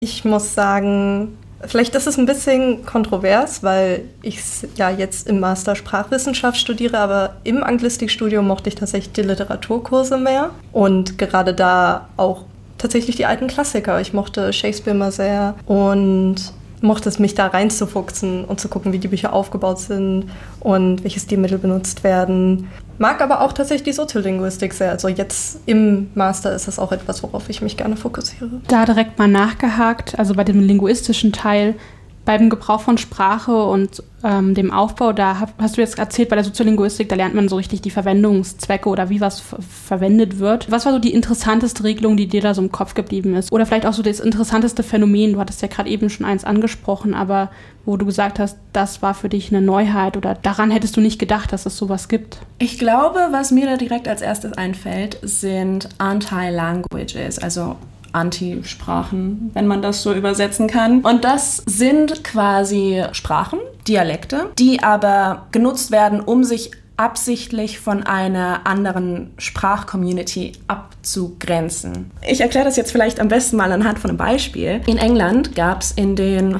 Ich muss sagen, vielleicht ist es ein bisschen kontrovers, weil ich ja jetzt im Master Sprachwissenschaft studiere, aber im Anglistikstudium mochte ich tatsächlich die Literaturkurse mehr und gerade da auch tatsächlich die alten Klassiker. Ich mochte Shakespeare immer sehr und mochte es, mich da reinzufuchsen und zu gucken, wie die Bücher aufgebaut sind und welche Stilmittel benutzt werden. Mag aber auch tatsächlich die Soziolinguistik sehr. Also jetzt im Master ist das auch etwas, worauf ich mich gerne fokussiere. Da direkt mal nachgehakt, also bei dem linguistischen Teil, beim Gebrauch von Sprache und dem Aufbau, da hast du jetzt erzählt, bei der Soziolinguistik, da lernt man so richtig die Verwendungszwecke oder wie was verwendet wird. Was war so die interessanteste Regelung, die dir da so im Kopf geblieben ist? Oder vielleicht auch so das interessanteste Phänomen, du hattest ja gerade eben schon eins angesprochen, aber wo du gesagt hast, das war für dich eine Neuheit oder daran hättest du nicht gedacht, dass es sowas gibt? Ich glaube, was mir da direkt als erstes einfällt, sind Anti-Languages, also Anti-Sprachen, wenn man das so übersetzen kann. Und das sind quasi Sprachen, Dialekte, die aber genutzt werden, um sich absichtlich von einer anderen Sprachcommunity abzugrenzen. Ich erkläre das jetzt vielleicht am besten mal anhand von einem Beispiel. In England gab es in den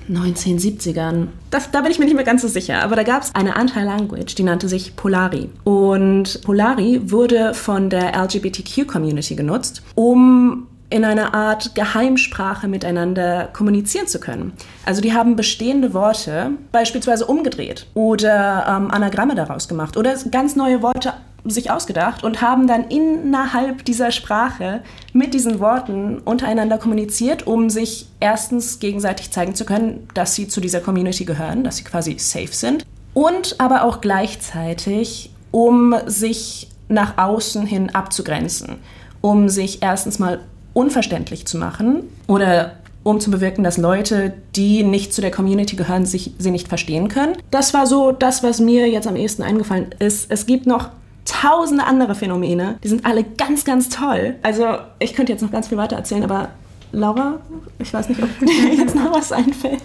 1970ern, da bin ich mir nicht mehr ganz so sicher, aber da gab es eine Anti-Language, die nannte sich Polari. Und Polari wurde von der LGBTQ-Community genutzt, um in einer Art Geheimsprache miteinander kommunizieren zu können. Also die haben bestehende Worte beispielsweise umgedreht oder Anagramme daraus gemacht oder ganz neue Worte sich ausgedacht und haben dann innerhalb dieser Sprache mit diesen Worten untereinander kommuniziert, um sich erstens gegenseitig zeigen zu können, dass sie zu dieser Community gehören, dass sie quasi safe sind und aber auch gleichzeitig, um sich nach außen hin abzugrenzen, um sich erstens mal unverständlich zu machen oder um zu bewirken, dass Leute, die nicht zu der Community gehören, sie nicht verstehen können. Das war so das, was mir jetzt am ehesten eingefallen ist. Es gibt noch tausende andere Phänomene, die sind alle ganz, ganz toll. Also ich könnte jetzt noch ganz viel weiter erzählen, aber Laura, ich weiß nicht, ob dir jetzt noch was einfällt.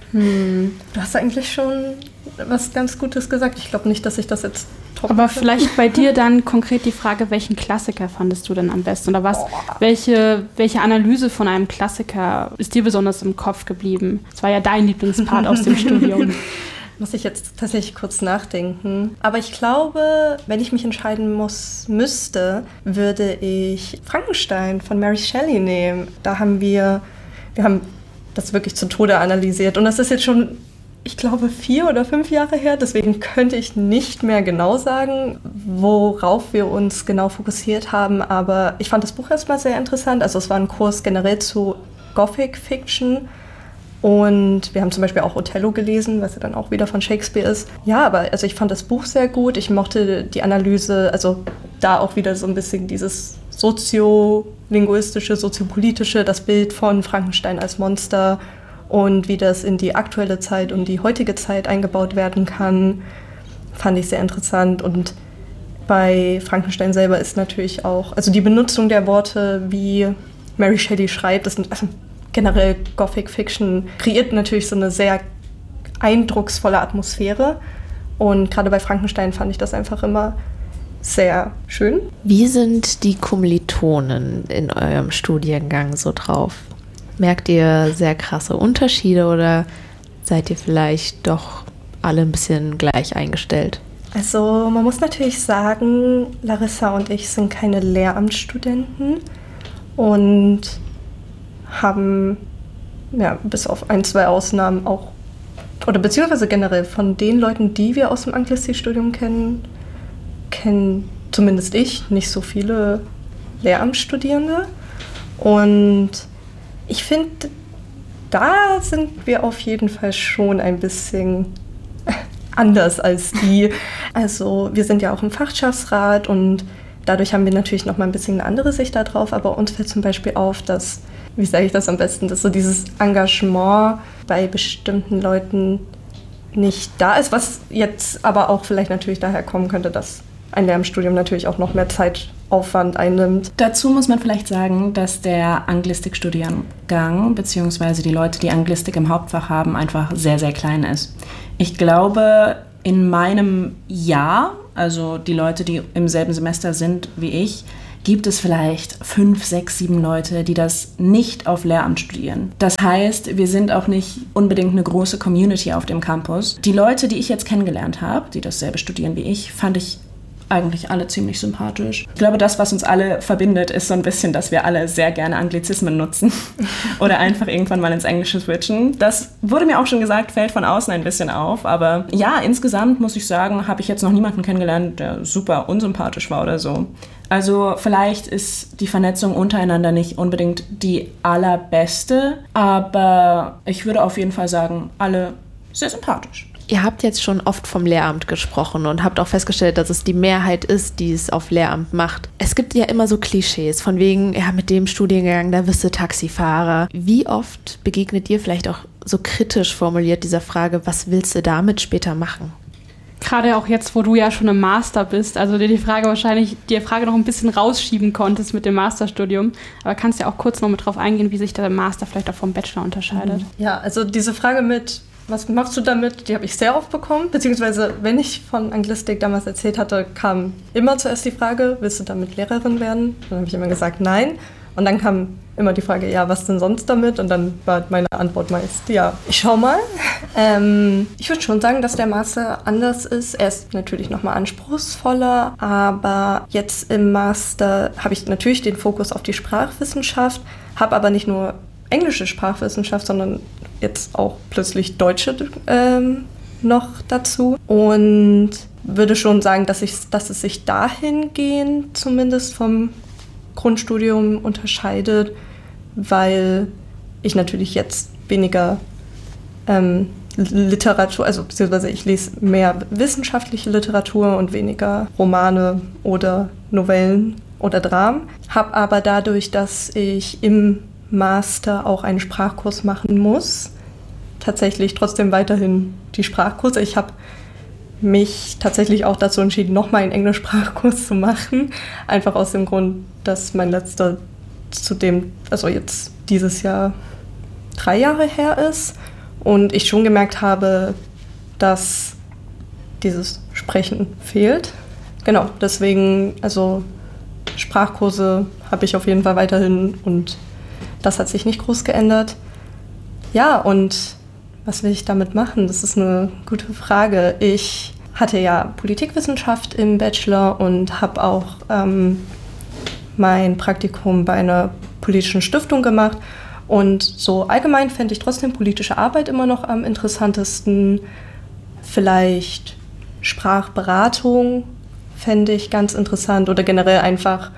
Du hast eigentlich schon was ganz Gutes gesagt. Ich glaube nicht, dass ich das jetzt top Aber mache. vielleicht bei dir dann konkret die Frage, welchen Klassiker fandest du denn am besten? Oder welche Analyse von einem Klassiker ist dir besonders im Kopf geblieben? Das war ja dein Lieblingspart aus dem Studium. Muss ich jetzt tatsächlich kurz nachdenken. Aber ich glaube, wenn ich mich entscheiden müsste, würde ich Frankenstein von Mary Shelley nehmen. Da haben wir haben das wirklich zu Tode analysiert. Und das ist jetzt schon, ich glaube, 4 oder 5 Jahre her. Deswegen könnte ich nicht mehr genau sagen, worauf wir uns genau fokussiert haben. Aber ich fand das Buch erstmal sehr interessant. Also es war ein Kurs generell zu Gothic Fiction. Und wir haben zum Beispiel auch Othello gelesen, was ja dann auch wieder von Shakespeare ist. Ja, aber also ich fand das Buch sehr gut. Ich mochte die Analyse, also da auch wieder so ein bisschen dieses soziolinguistische, soziopolitische, das Bild von Frankenstein als Monster und wie das in die aktuelle Zeit und die heutige Zeit eingebaut werden kann, fand ich sehr interessant. Und bei Frankenstein selber ist natürlich auch, also die Benutzung der Worte, wie Mary Shelley schreibt, das sind, also generell Gothic Fiction kreiert natürlich so eine sehr eindrucksvolle Atmosphäre. Und gerade bei Frankenstein fand ich das einfach immer sehr schön. Wie sind die Kommilitonen in eurem Studiengang so drauf? Merkt ihr sehr krasse Unterschiede oder seid ihr vielleicht doch alle ein bisschen gleich eingestellt? Also man muss natürlich sagen, Larissa und ich sind keine Lehramtsstudenten und haben ja bis auf 1, 2 Ausnahmen auch, oder beziehungsweise generell von den Leuten, die wir aus dem Anglistikstudium kennen zumindest ich nicht so viele Lehramtsstudierende. Und ich finde, da sind wir auf jeden Fall schon ein bisschen anders als die. Also wir sind ja auch im Fachschaftsrat und dadurch haben wir natürlich noch mal ein bisschen eine andere Sicht darauf. Aber uns fällt zum Beispiel auf, dass, wie sage ich das am besten, dass so dieses Engagement bei bestimmten Leuten nicht da ist, was jetzt aber auch vielleicht natürlich daher kommen könnte, dass ein Lehramtsstudium natürlich auch noch mehr Zeitaufwand einnimmt. Dazu muss man vielleicht sagen, dass der Anglistikstudiengang bzw. die Leute, die Anglistik im Hauptfach haben, einfach sehr, sehr klein ist. Ich glaube, in meinem Jahr, also die Leute, die im selben Semester sind wie ich, gibt es vielleicht 5, 6, 7 Leute, die das nicht auf Lehramt studieren. Das heißt, wir sind auch nicht unbedingt eine große Community auf dem Campus. Die Leute, die ich jetzt kennengelernt habe, die dasselbe studieren wie ich, fand ich eigentlich alle ziemlich sympathisch. Ich glaube, das, was uns alle verbindet, ist so ein bisschen, dass wir alle sehr gerne Anglizismen nutzen oder einfach irgendwann mal ins Englische switchen. Das wurde mir auch schon gesagt, fällt von außen ein bisschen auf, aber ja, insgesamt muss ich sagen, habe ich jetzt noch niemanden kennengelernt, der super unsympathisch war oder so. Also vielleicht ist die Vernetzung untereinander nicht unbedingt die allerbeste, aber ich würde auf jeden Fall sagen, alle sehr sympathisch. Ihr habt jetzt schon oft vom Lehramt gesprochen und habt auch festgestellt, dass es die Mehrheit ist, die es auf Lehramt macht. Es gibt ja immer so Klischees, von wegen, ja, mit dem Studiengang, da wirst du Taxifahrer. Wie oft begegnet ihr vielleicht auch so kritisch formuliert dieser Frage, was willst du damit später machen? Gerade auch jetzt, wo du ja schon im Master bist, also dir die Frage noch ein bisschen rausschieben konntest mit dem Masterstudium. Aber kannst ja auch kurz noch mit drauf eingehen, wie sich der Master vielleicht auch vom Bachelor unterscheidet. Ja, also diese Frage mit, was machst du damit, die habe ich sehr oft bekommen. Beziehungsweise, wenn ich von Anglistik damals erzählt hatte, kam immer zuerst die Frage, willst du damit Lehrerin werden? Dann habe ich immer gesagt, nein. Und dann kam immer die Frage, ja, was denn sonst damit? Und dann war meine Antwort meist, ja, ich schau mal. Ich würde schon sagen, dass der Master anders ist. Er ist natürlich nochmal anspruchsvoller, aber jetzt im Master habe ich natürlich den Fokus auf die Sprachwissenschaft, habe aber nicht nur englische Sprachwissenschaft, sondern jetzt auch plötzlich Deutsche noch dazu. Und würde schon sagen, dass es sich dahingehend zumindest vom Grundstudium unterscheidet, weil ich natürlich jetzt weniger Literatur, also beziehungsweise ich lese mehr wissenschaftliche Literatur und weniger Romane oder Novellen oder Dramen. Habe aber dadurch, dass ich im Master auch einen Sprachkurs machen muss, tatsächlich trotzdem weiterhin die Sprachkurse. Ich habe mich tatsächlich auch dazu entschieden, nochmal einen Englischsprachkurs zu machen. Einfach aus dem Grund, dass mein letzter also jetzt dieses Jahr 3 Jahre her ist und ich schon gemerkt habe, dass dieses Sprechen fehlt. Genau, deswegen, also Sprachkurse habe ich auf jeden Fall weiterhin und das hat sich nicht groß geändert. Ja, und was will ich damit machen? Das ist eine gute Frage. Ich hatte ja Politikwissenschaft im Bachelor und habe auch mein Praktikum bei einer politischen Stiftung gemacht. Und so allgemein fände ich trotzdem politische Arbeit immer noch am interessantesten. Vielleicht Sprachberatung fände ich ganz interessant oder generell einfach,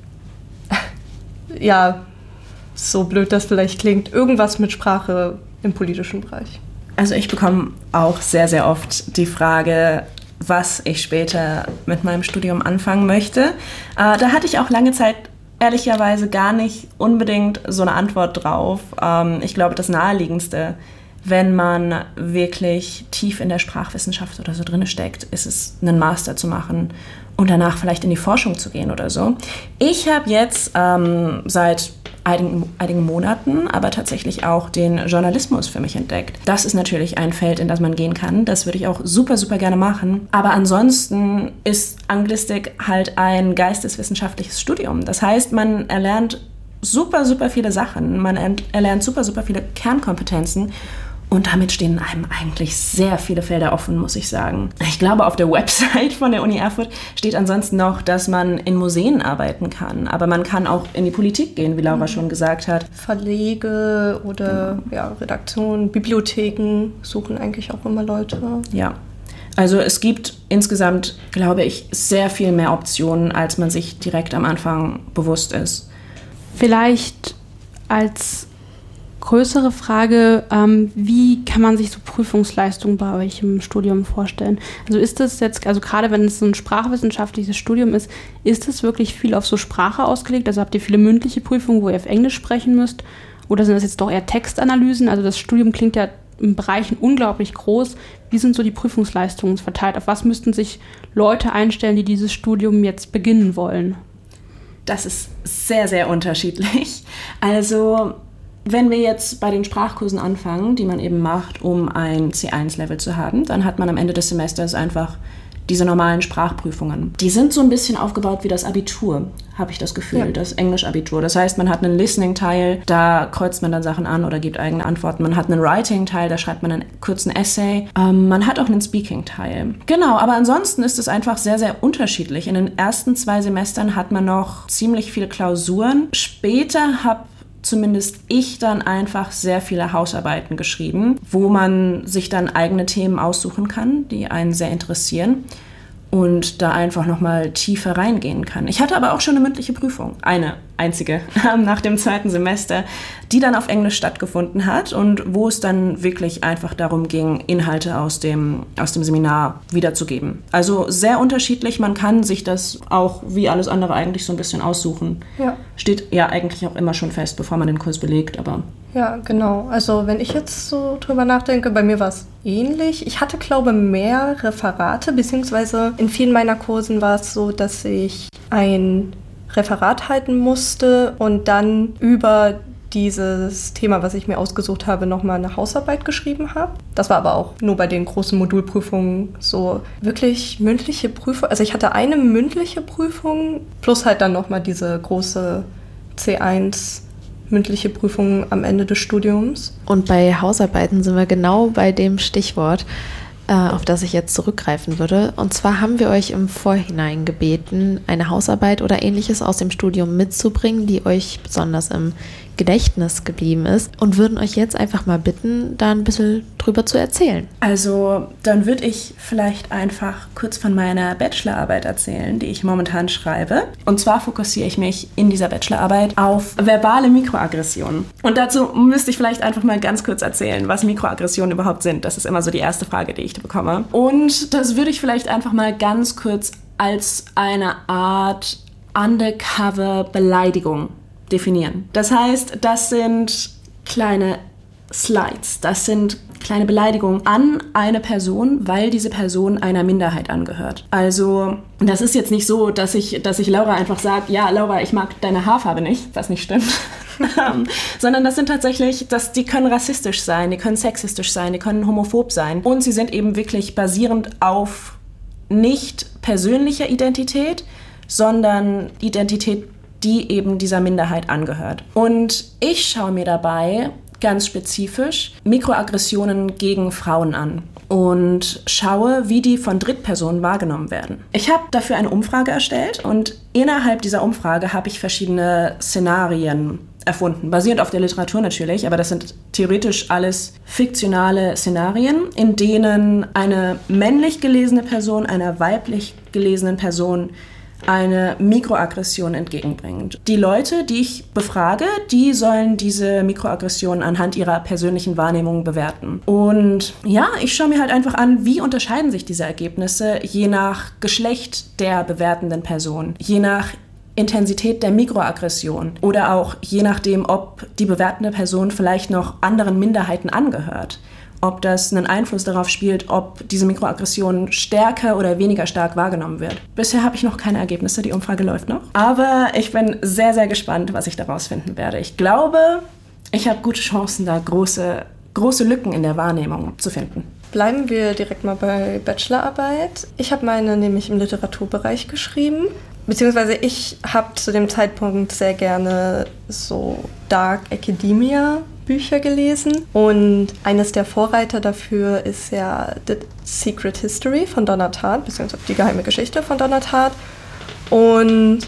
ja, so blöd das vielleicht klingt, irgendwas mit Sprache im politischen Bereich. Also ich bekomme auch sehr, sehr oft die Frage, was ich später mit meinem Studium anfangen möchte. Da hatte ich auch lange Zeit ehrlicherweise gar nicht unbedingt so eine Antwort drauf. Ich glaube, das Naheliegendste, wenn man wirklich tief in der Sprachwissenschaft oder so drin steckt, ist es, einen Master zu machen und danach vielleicht in die Forschung zu gehen oder so. Ich habe jetzt seit einigen Monaten aber tatsächlich auch den Journalismus für mich entdeckt. Das ist natürlich ein Feld, in das man gehen kann. Das würde ich auch super, super gerne machen. Aber ansonsten ist Anglistik halt ein geisteswissenschaftliches Studium. Das heißt, man erlernt super, super viele Sachen. Man erlernt super, super viele Kernkompetenzen. Und damit stehen einem eigentlich sehr viele Felder offen, muss ich sagen. Ich glaube, auf der Website von der Uni Erfurt steht ansonsten noch, dass man in Museen arbeiten kann. Aber man kann auch in die Politik gehen, wie Laura schon gesagt hat. Verlege oder Redaktionen, Bibliotheken suchen eigentlich auch immer Leute. Ja, also es gibt insgesamt, glaube ich, sehr viel mehr Optionen, als man sich direkt am Anfang bewusst ist. Vielleicht als größere Frage, wie kann man sich so Prüfungsleistungen bei euch im Studium vorstellen? Also ist das jetzt, also gerade wenn es so ein sprachwissenschaftliches Studium ist es wirklich viel auf so Sprache ausgelegt? Also habt ihr viele mündliche Prüfungen, wo ihr auf Englisch sprechen müsst? Oder sind das jetzt doch eher Textanalysen? Also das Studium klingt ja in Bereichen unglaublich groß. Wie sind so die Prüfungsleistungen verteilt? Auf was müssten sich Leute einstellen, die dieses Studium jetzt beginnen wollen? Das ist sehr, sehr unterschiedlich. Also wenn wir jetzt bei den Sprachkursen anfangen, die man eben macht, um ein C1-Level zu haben, dann hat man am Ende des Semesters einfach diese normalen Sprachprüfungen. Die sind so ein bisschen aufgebaut wie das Abitur, habe ich das Gefühl, das Englisch-Abitur. Das heißt, man hat einen Listening-Teil, da kreuzt man dann Sachen an oder gibt eigene Antworten. Man hat einen Writing-Teil, da schreibt man einen kurzen Essay. Man hat auch einen Speaking-Teil. Genau, aber ansonsten ist es einfach sehr, sehr unterschiedlich. In den ersten 2 Semestern hat man noch ziemlich viele Klausuren. Später habe zumindest ich dann einfach sehr viele Hausarbeiten geschrieben, wo man sich dann eigene Themen aussuchen kann, die einen sehr interessieren und da einfach nochmal tiefer reingehen kann. Ich hatte aber auch schon eine mündliche Prüfung, eine einzige, nach dem 2. Semester, die dann auf Englisch stattgefunden hat und wo es dann wirklich einfach darum ging, Inhalte aus dem Seminar wiederzugeben. Also sehr unterschiedlich, man kann sich das auch wie alles andere eigentlich so ein bisschen aussuchen. Ja. Steht ja eigentlich auch immer schon fest, bevor man den Kurs belegt, aber... Ja, genau. Also wenn ich jetzt so drüber nachdenke, bei mir war es ähnlich. Ich hatte, glaube ich, mehr Referate, beziehungsweise in vielen meiner Kursen war es so, dass ich ein Referat halten musste und dann über dieses Thema, was ich mir ausgesucht habe, nochmal eine Hausarbeit geschrieben habe. Das war aber auch nur bei den großen Modulprüfungen so wirklich mündliche Prüfung. Also ich hatte eine mündliche Prüfung plus halt dann nochmal diese große C1 mündliche Prüfung am Ende des Studiums. Und bei Hausarbeiten sind wir genau bei dem Stichwort, auf das ich jetzt zurückgreifen würde. Und zwar haben wir euch im Vorhinein gebeten, eine Hausarbeit oder Ähnliches aus dem Studium mitzubringen, die euch besonders im Gedächtnis geblieben ist und würden euch jetzt einfach mal bitten, da ein bisschen drüber zu erzählen. Also dann würde ich vielleicht einfach kurz von meiner Bachelorarbeit erzählen, die ich momentan schreibe. Und zwar fokussiere ich mich in dieser Bachelorarbeit auf verbale Mikroaggressionen. Und dazu müsste ich vielleicht einfach mal ganz kurz erzählen, was Mikroaggressionen überhaupt sind. Das ist immer so die erste Frage, die ich bekomme. Und das würde ich vielleicht einfach mal ganz kurz als eine Art Undercover-Beleidigung definieren. Das heißt, das sind kleine Slides, das sind kleine Beleidigungen an eine Person, weil diese Person einer Minderheit angehört. Also, das ist jetzt nicht so, dass ich Laura einfach sage, ja, Laura, ich mag deine Haarfarbe nicht, was nicht stimmt. Sondern das sind tatsächlich, die können rassistisch sein, die können sexistisch sein, die können homophob sein. Und sie sind eben wirklich basierend auf nicht persönlicher Identität, sondern Identität, die eben dieser Minderheit angehört. Und ich schaue mir dabei ganz spezifisch Mikroaggressionen gegen Frauen an und schaue, wie die von Drittpersonen wahrgenommen werden. Ich habe dafür eine Umfrage erstellt und innerhalb dieser Umfrage habe ich verschiedene Szenarien erfunden, basierend auf der Literatur natürlich, aber das sind theoretisch alles fiktionale Szenarien, in denen eine männlich gelesene Person einer weiblich gelesenen Person eine Mikroaggression entgegenbringt. Die Leute, die ich befrage, die sollen diese Mikroaggression anhand ihrer persönlichen Wahrnehmung bewerten. Und ja, ich schaue mir halt einfach an, wie unterscheiden sich diese Ergebnisse je nach Geschlecht der bewertenden Person, je nach Intensität der Mikroaggression oder auch je nachdem, ob die bewertende Person vielleicht noch anderen Minderheiten angehört. Ob das einen Einfluss darauf spielt, ob diese Mikroaggression stärker oder weniger stark wahrgenommen wird. Bisher habe ich noch keine Ergebnisse, die Umfrage läuft noch. Aber ich bin sehr, sehr gespannt, was ich daraus finden werde. Ich glaube, ich habe gute Chancen, da große Lücken in der Wahrnehmung zu finden. Bleiben wir direkt mal bei Bachelorarbeit. Ich habe meine nämlich im Literaturbereich geschrieben. Beziehungsweise ich habe zu dem Zeitpunkt sehr gerne so Dark Academia Bücher gelesen und eines der Vorreiter dafür ist ja The Secret History von Donna Tartt, beziehungsweise die geheime Geschichte von Donna Tartt und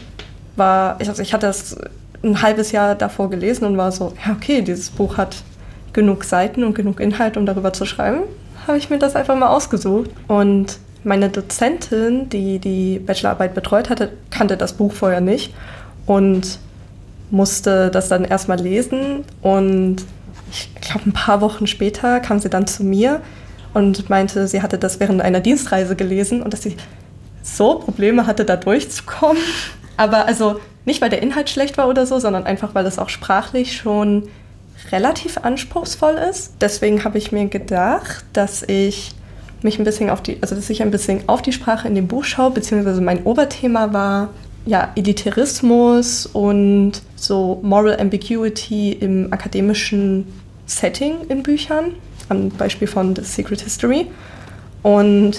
ich hatte das ein halbes Jahr davor gelesen und war so, ja okay, dieses Buch hat genug Seiten und genug Inhalt, um darüber zu schreiben, habe ich mir das einfach mal ausgesucht und meine Dozentin, die die Bachelorarbeit betreut hatte, kannte das Buch vorher nicht und musste das dann erstmal lesen und ich glaube, ein paar Wochen später kam sie dann zu mir und meinte, sie hatte das während einer Dienstreise gelesen und dass sie so Probleme hatte, da durchzukommen. Aber also nicht, weil der Inhalt schlecht war oder so, sondern einfach, weil es auch sprachlich schon relativ anspruchsvoll ist. Deswegen habe ich mir gedacht, dass ich ein bisschen auf die Sprache in dem Buch schaue, beziehungsweise mein Oberthema war ja, Elitarismus und so Moral Ambiguity im akademischen Setting in Büchern, am Beispiel von The Secret History. Und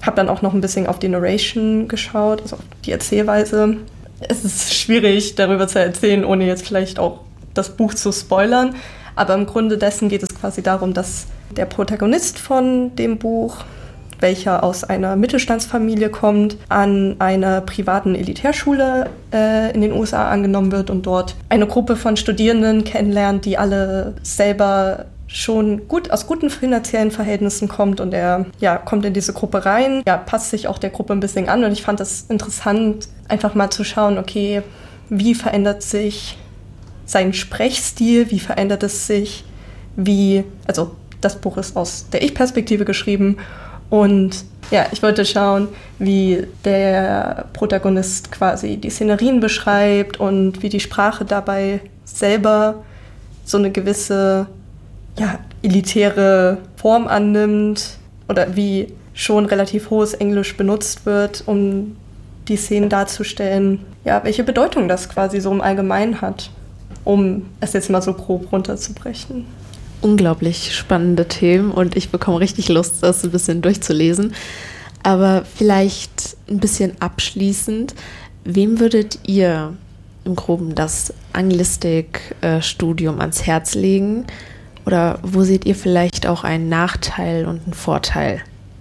habe dann auch noch ein bisschen auf die Narration geschaut, also auf die Erzählweise. Es ist schwierig, darüber zu erzählen, ohne jetzt vielleicht auch das Buch zu spoilern. Aber im Grunde dessen geht es quasi darum, dass der Protagonist von dem Buch, welcher aus einer Mittelstandsfamilie kommt, an einer privaten Elitärschule in den USA angenommen wird und dort eine Gruppe von Studierenden kennenlernt, die alle selber schon aus guten finanziellen Verhältnissen kommt, und er kommt in diese Gruppe rein, passt sich auch der Gruppe ein bisschen an, und ich fand das interessant, einfach mal zu schauen, okay, wie verändert sich sein Sprechstil, wie verändert es sich, also das Buch ist aus der Ich-Perspektive geschrieben, und ich wollte schauen, wie der Protagonist quasi die Szenerien beschreibt und wie die Sprache dabei selber so eine gewisse elitäre Form annimmt oder wie schon relativ hohes Englisch benutzt wird, um die Szenen darzustellen. Ja, welche Bedeutung das quasi so im Allgemeinen hat, um es jetzt mal so grob runterzubrechen. Unglaublich spannende Themen und ich bekomme richtig Lust, das ein bisschen durchzulesen. Aber vielleicht ein bisschen abschließend, wem würdet ihr im Groben das Anglistik-Studium ans Herz legen? Oder wo seht ihr vielleicht auch einen Nachteil und einen Vorteil?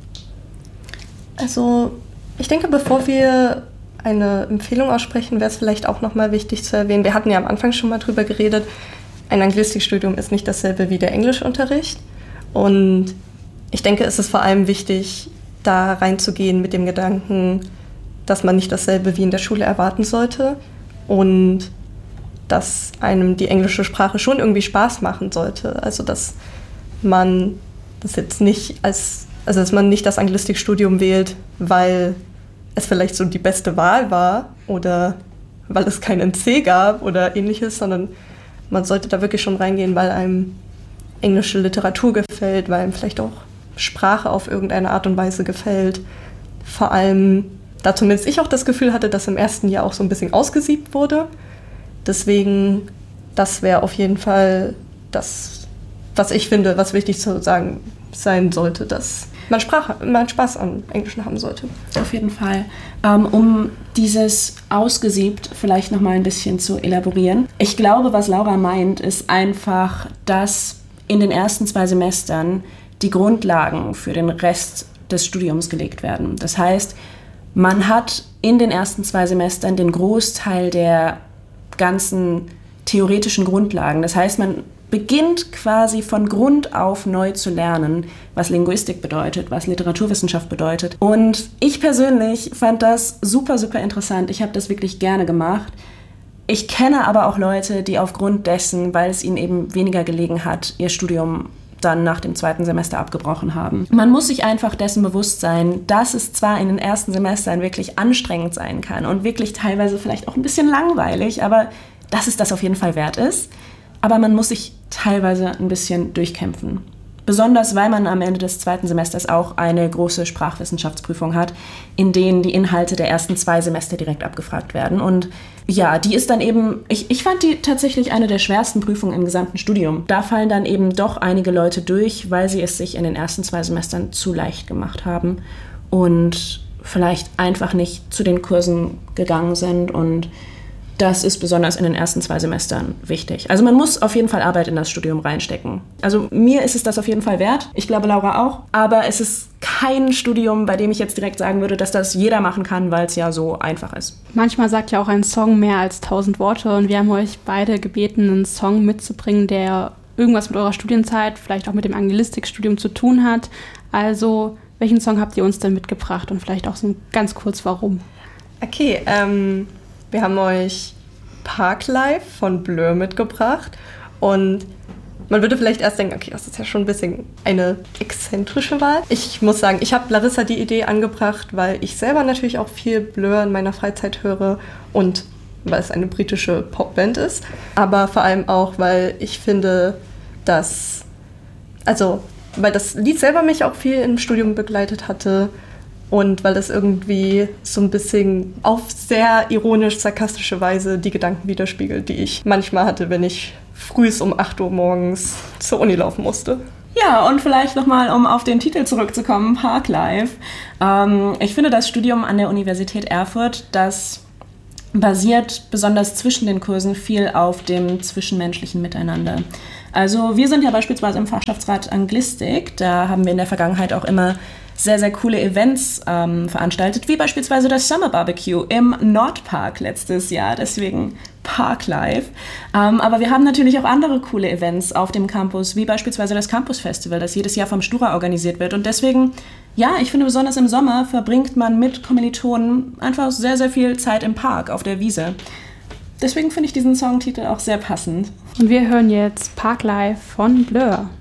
Also ich denke, bevor wir eine Empfehlung aussprechen, wäre es vielleicht auch nochmal wichtig zu erwähnen, wir hatten ja am Anfang schon mal drüber geredet, ein Anglistikstudium ist nicht dasselbe wie der Englischunterricht. Und ich denke, es ist vor allem wichtig, da reinzugehen mit dem Gedanken, dass man nicht dasselbe wie in der Schule erwarten sollte und dass einem die englische Sprache schon irgendwie Spaß machen sollte. Also dass man das jetzt nicht dass man nicht das Anglistikstudium wählt, weil es vielleicht so die beste Wahl war oder weil es kein NC gab oder ähnliches, sondern man sollte da wirklich schon reingehen, weil einem englische Literatur gefällt, weil einem vielleicht auch Sprache auf irgendeine Art und Weise gefällt. Vor allem, da zumindest ich auch das Gefühl hatte, dass im ersten Jahr auch so ein bisschen ausgesiebt wurde. Deswegen, das wäre auf jeden Fall das, was ich finde, was wichtig zu sagen sein sollte, dass man Spaß an Englischen haben sollte. Auf jeden Fall. Um dieses ausgesiebt vielleicht noch mal ein bisschen zu elaborieren. Ich glaube, was Laura meint, ist einfach, dass in den ersten 2 Semestern die Grundlagen für den Rest des Studiums gelegt werden. Das heißt, man hat in den ersten 2 Semestern den Großteil der ganzen theoretischen Grundlagen. Das heißt, man beginnt quasi von Grund auf neu zu lernen, was Linguistik bedeutet, was Literaturwissenschaft bedeutet. Und ich persönlich fand das super, super interessant. Ich habe das wirklich gerne gemacht. Ich kenne aber auch Leute, die aufgrund dessen, weil es ihnen eben weniger gelegen hat, ihr Studium dann nach dem 2. Semester abgebrochen haben. Man muss sich einfach dessen bewusst sein, dass es zwar in den ersten Semestern wirklich anstrengend sein kann und wirklich teilweise vielleicht auch ein bisschen langweilig, aber dass es das auf jeden Fall wert ist. Aber man muss sich teilweise ein bisschen durchkämpfen. Besonders, weil man am Ende des 2. Semesters auch eine große Sprachwissenschaftsprüfung hat, in denen die Inhalte der ersten 2 Semester direkt abgefragt werden. Und ja, die ist dann eben, ich fand die tatsächlich eine der schwersten Prüfungen im gesamten Studium. Da fallen dann eben doch einige Leute durch, weil sie es sich in den ersten 2 Semestern zu leicht gemacht haben und vielleicht einfach nicht zu den Kursen gegangen sind, und das ist besonders in den ersten 2 Semestern wichtig. Also man muss auf jeden Fall Arbeit in das Studium reinstecken. Also mir ist es das auf jeden Fall wert. Ich glaube, Laura auch. Aber es ist kein Studium, bei dem ich jetzt direkt sagen würde, dass das jeder machen kann, weil es ja so einfach ist. Manchmal sagt ja auch ein Song mehr als 1000 Worte. Und wir haben euch beide gebeten, einen Song mitzubringen, der irgendwas mit eurer Studienzeit, vielleicht auch mit dem Anglistikstudium zu tun hat. Also, welchen Song habt ihr uns denn mitgebracht? Und vielleicht auch so ganz kurz, warum? Okay, wir haben euch Parklife von Blur mitgebracht und man würde vielleicht erst denken, okay, das ist ja schon ein bisschen eine exzentrische Wahl. Ich muss sagen, ich habe Larissa die Idee angebracht, weil ich selber natürlich auch viel Blur in meiner Freizeit höre und weil es eine britische Popband ist, aber vor allem auch, weil ich finde, weil das Lied selber mich auch viel im Studium begleitet hatte und weil es irgendwie so ein bisschen auf sehr ironisch-sarkastische Weise die Gedanken widerspiegelt, die ich manchmal hatte, wenn ich frühs um 8 Uhr morgens zur Uni laufen musste. Ja, und vielleicht nochmal, um auf den Titel zurückzukommen, Parklife. Ich finde, das Studium an der Universität Erfurt, das basiert besonders zwischen den Kursen viel auf dem zwischenmenschlichen Miteinander. Also wir sind ja beispielsweise im Fachschaftsrat Anglistik, da haben wir in der Vergangenheit auch immer sehr, sehr coole Events veranstaltet, wie beispielsweise das Summer Barbecue im Nordpark letztes Jahr, deswegen Parklife. Aber wir haben natürlich auch andere coole Events auf dem Campus, wie beispielsweise das Campus Festival, das jedes Jahr vom Stura organisiert wird. Und deswegen, ja, ich finde, besonders im Sommer verbringt man mit Kommilitonen einfach sehr, sehr viel Zeit im Park, auf der Wiese. Deswegen finde ich diesen Songtitel auch sehr passend. Und wir hören jetzt Parklife von Blur.